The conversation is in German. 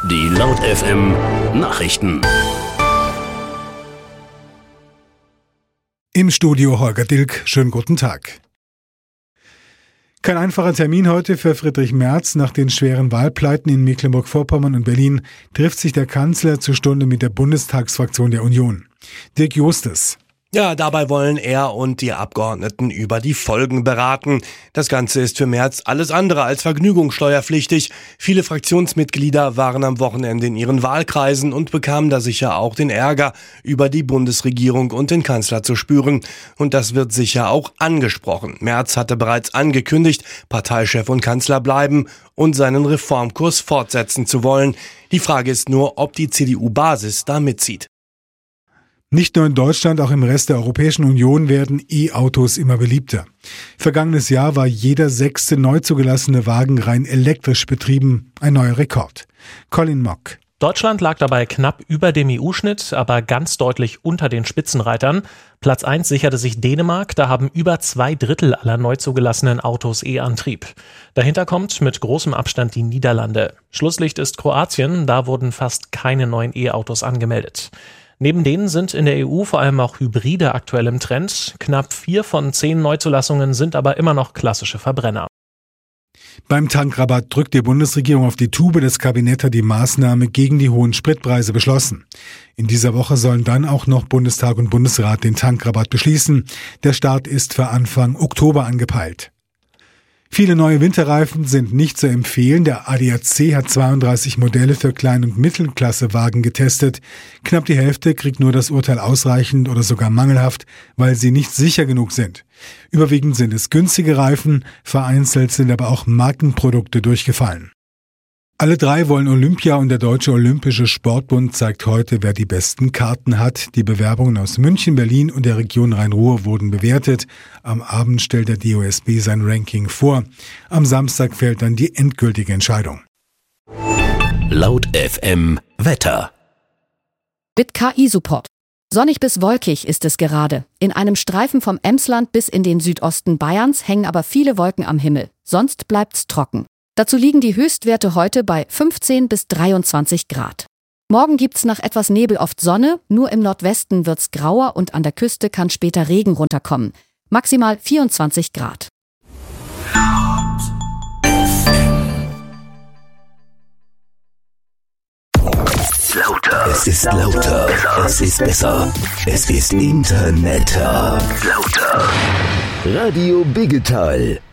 Die Laut FM Nachrichten. Im Studio Holger Dilk, schönen guten Tag. Kein einfacher Termin heute für Friedrich Merz. Nach den schweren Wahlpleiten in Mecklenburg-Vorpommern und Berlin trifft sich der Kanzler zur Stunde mit der Bundestagsfraktion der Union. Dirk Justes. Ja, dabei wollen er und die Abgeordneten über die Folgen beraten. Das Ganze ist für Merz alles andere als vergnügungssteuerpflichtig. Viele Fraktionsmitglieder waren am Wochenende in ihren Wahlkreisen und bekamen da sicher auch den Ärger, über die Bundesregierung und den Kanzler zu spüren. Und das wird sicher auch angesprochen. Merz hatte bereits angekündigt, Parteichef und Kanzler bleiben und seinen Reformkurs fortsetzen zu wollen. Die Frage ist nur, ob die CDU-Basis da mitzieht. Nicht nur in Deutschland, auch im Rest der Europäischen Union werden E-Autos immer beliebter. Vergangenes Jahr war jeder 6. neu zugelassene Wagen rein elektrisch betrieben, ein neuer Rekord. Colin Mock. Deutschland lag dabei knapp über dem EU-Schnitt, aber ganz deutlich unter den Spitzenreitern. Platz 1 sicherte sich Dänemark, da haben über 2/3 aller neu zugelassenen Autos E-Antrieb. Dahinter kommt mit großem Abstand die Niederlande. Schlusslicht ist Kroatien, da wurden fast keine neuen E-Autos angemeldet. Neben denen sind in der EU vor allem auch Hybride aktuell im Trend. Knapp 4 von 10 Neuzulassungen sind aber immer noch klassische Verbrenner. Beim Tankrabatt drückt die Bundesregierung auf die Tube. Das Kabinett hat die Maßnahme gegen die hohen Spritpreise beschlossen. In dieser Woche sollen dann auch noch Bundestag und Bundesrat den Tankrabatt beschließen. Der Start ist für Anfang Oktober angepeilt. Viele neue Winterreifen sind nicht zu empfehlen. Der ADAC hat 32 Modelle für Klein- und Mittelklassewagen getestet. Knapp die Hälfte kriegt nur das Urteil ausreichend oder sogar mangelhaft, weil sie nicht sicher genug sind. Überwiegend sind es günstige Reifen, vereinzelt sind aber auch Markenprodukte durchgefallen. Alle 3 wollen Olympia und der Deutsche Olympische Sportbund zeigt heute, wer die besten Karten hat. Die Bewerbungen aus München, Berlin und der Region Rhein-Ruhr wurden bewertet. Am Abend stellt der DOSB sein Ranking vor. Am Samstag fällt dann die endgültige Entscheidung. Laut FM Wetter. Mit KI-Support. Sonnig bis wolkig ist es gerade. In einem Streifen vom Emsland bis in den Südosten Bayerns hängen aber viele Wolken am Himmel. Sonst bleibt's trocken. Dazu liegen die Höchstwerte heute bei 15 bis 23 Grad. Morgen gibt's nach etwas Nebel oft Sonne, nur im Nordwesten wird's grauer und an der Küste kann später Regen runterkommen. Maximal 24 Grad. Lauter. Es ist lauter. Es ist besser. Es ist Internetter. Lauter. Radio Biggetal.